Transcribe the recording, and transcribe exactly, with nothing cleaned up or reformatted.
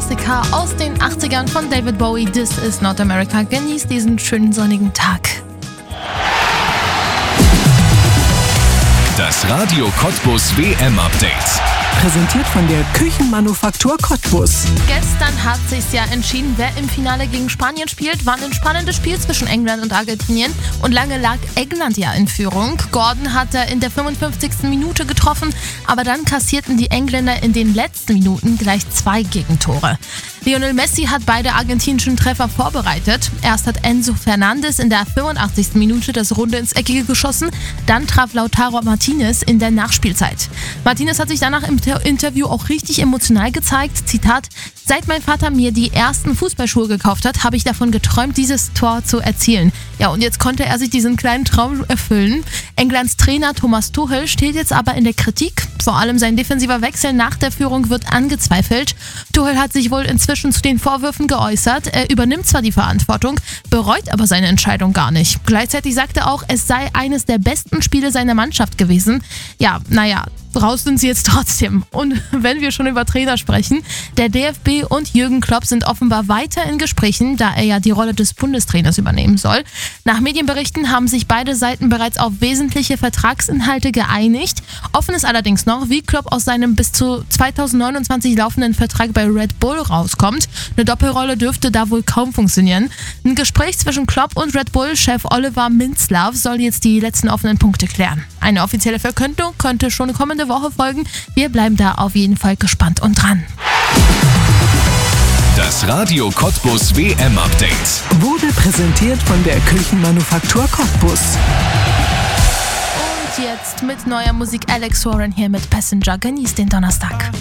Klassiker aus den achtzigern von David Bowie. This is not America. Genießt diesen schönen sonnigen Tag. Das Radio Cottbus W M-Update. Präsentiert von der Küchenmanufaktur Cottbus. Gestern hat sich's ja entschieden, wer im Finale gegen Spanien spielt. War ein spannendes Spiel zwischen England und Argentinien. Und lange lag England ja in Führung. Gordon hat er in der fünfundfünfzigsten Minute getroffen. Aber dann kassierten die Engländer in den letzten Minuten gleich zwei Gegentore. Lionel Messi hat beide argentinischen Treffer vorbereitet. Erst hat Enzo Fernandes in der fünfundachtzigsten Minute das Runde ins Eckige geschossen. Dann traf Lautaro Martinez in der Nachspielzeit. Martinez hat sich danach im Interview auch richtig emotional gezeigt. Zitat: Seit mein Vater mir die ersten Fußballschuhe gekauft hat, habe ich davon geträumt, dieses Tor zu erzielen. Ja, und jetzt konnte er sich diesen kleinen Traum erfüllen. Englands Trainer Thomas Tuchel steht jetzt aber in der Kritik. Vor allem sein defensiver Wechsel nach der Führung wird angezweifelt. Tuchel hat sich wohl inzwischen zu den Vorwürfen geäußert. Er übernimmt zwar die Verantwortung, bereut aber seine Entscheidung gar nicht. Gleichzeitig sagt er auch, es sei eines der besten Spiele seiner Mannschaft gewesen. Ja, naja, raus sind sie jetzt trotzdem. Und wenn wir schon über Trainer sprechen, der D F B und Jürgen Klopp sind offenbar weiter in Gesprächen, da er ja die Rolle des Bundestrainers übernehmen soll. Nach Medienberichten haben sich beide Seiten bereits auf wesentliche Vertragsinhalte geeinigt. Offen ist allerdings noch, wie Klopp aus seinem bis zu zweitausendneunundzwanzig laufenden Vertrag bei Red Bull rauskommt. Eine Doppelrolle dürfte da wohl kaum funktionieren. Ein Gespräch zwischen Klopp und Red Bull-Chef Oliver Mintzlaff soll jetzt die letzten offenen Punkte klären. Eine offizielle Verkündung könnte schon kommende Woche folgen. Wir bleiben da auf jeden Fall gespannt und dran. Das Radio Cottbus W M-Update Wurde präsentiert von der Küchenmanufaktur Cottbus. Und jetzt mit neuer Musik Alex Warren hier mit Passenger. Genießt den Donnerstag.